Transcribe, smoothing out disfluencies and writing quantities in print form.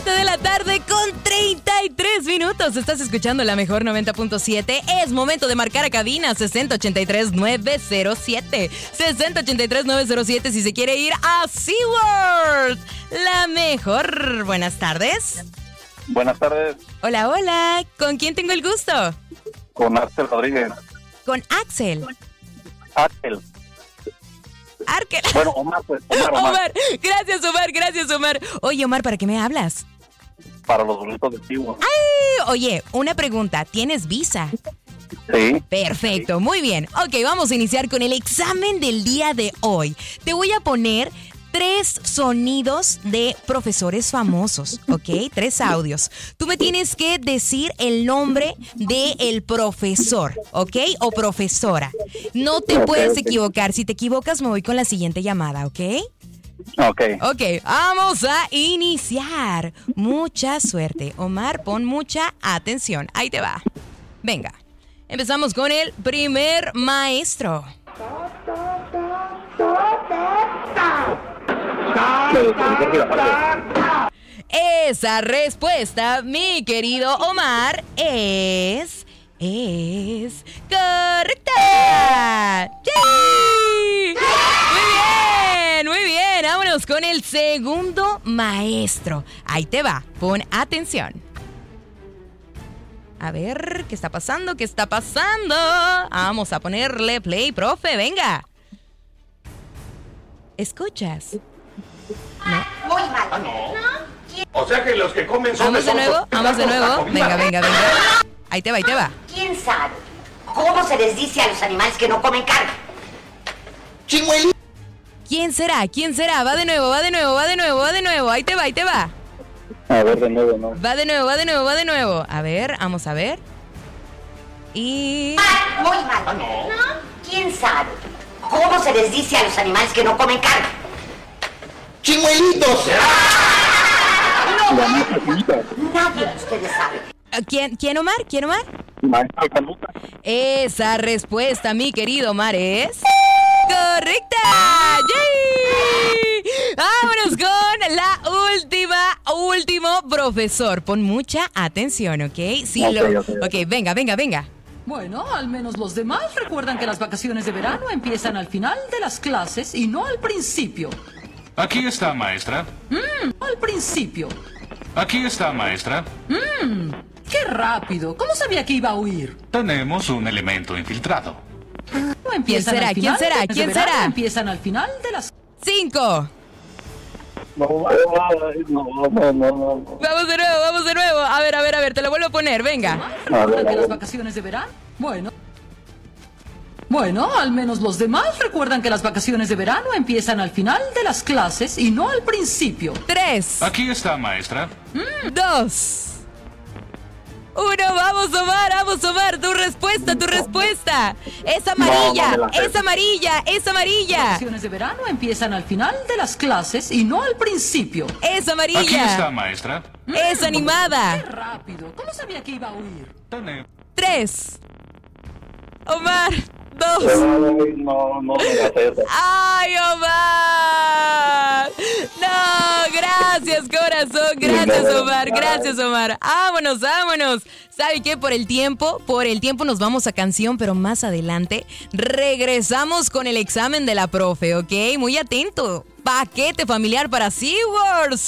7 de la tarde con 33 minutos. Estás escuchando la mejor 90.7. Es momento de marcar a cabina 6083-907. 6083-907 si se quiere ir a SeaWorld. La mejor. Buenas tardes. Buenas tardes. Hola, hola. ¿Con quién tengo el gusto? Con Axel Rodríguez. Con Axel. Axel. Arkel. Bueno, Omar, pues. Omar. Gracias, Omar. Gracias, Omar. Oye, Omar, ¿para qué me hablas? Para los boletos de SeaWorld. Ay, oye, una pregunta. ¿Tienes visa? Sí. Perfecto, muy bien. Ok, vamos a iniciar con el examen del día de hoy. Te voy a poner 3 sonidos de profesores famosos, ¿ok? 3 audios. Tú me tienes que decir el nombre del profesor, ¿ok? O profesora. No te puedes equivocar. Si te equivocas, me voy con la siguiente llamada, ¿ok? Ok. Ok, vamos a iniciar. Mucha suerte. Omar, pon mucha atención. Ahí te va. Venga, empezamos con el primer maestro. Esa respuesta, mi querido Omar, es correcta. ¡Sí! Muy bien. Vámonos con el segundo maestro. Ahí te va, pon atención. A ver, ¿qué está pasando? Vamos a ponerle play, profe, venga. ¿Escuchas? No. Muy mal. Ah, no. O sea que los que comen son Vamos de nuevo. Venga. Ahí te va. ¿Quién sabe cómo se les dice a los animales que no comen carne? Chimuelito. ¿Quién será? Va de nuevo. Ahí te va. A ver, de nuevo, ¿no? Va de nuevo. A ver, vamos a ver. Y... Muy mal. Ah, no. ¿Quién sabe cómo se les dice a los animales que no comen carne? Chimuelitos. La maestra Canuta. Nadie de ustedes sabe. ¿Quién, Omar? Maestra Canuta. Esa respuesta, mi querido Omar, es... ¡correcta! ¡Yay! Vámonos con la último profesor. Pon mucha atención, ¿ok? Sí, Ok. Venga. Bueno, al menos los demás recuerdan que las vacaciones de verano empiezan al final de las clases y no al principio. Aquí está, maestra. Al principio. Aquí está, maestra. ¡Qué rápido! ¿Cómo sabía que iba a huir? Tenemos un elemento infiltrado. No empiezan será? al final ¿Quién será? de ¿Quién verano, será? Empiezan al final de las... 5. No. Vamos de nuevo. A ver, te lo vuelvo a poner, venga. ¿Recuerdan que las vacaciones de verano? Bueno, al menos los demás recuerdan que las vacaciones de verano empiezan al final de las clases y no al principio. 3. Aquí está, maestra. 2. 1, vamos Omar, tu respuesta. Es amarilla. Las vacaciones de verano empiezan al final de las clases y no al principio. Es Aquí está, amarilla. maestra. Es ¡Qué animada. rápido! ¿Cómo sabía que iba a huir? Tenemos. 3. Omar, 2. No digas eso. ¡Ay, Omar! No, gracias, corazón. Gracias, Omar. Vámonos. ¿Sabe qué? Por el tiempo nos vamos a canción, pero más adelante regresamos con el examen de la profe, ¿ok? Muy atento. Paquete familiar para SeaWorld.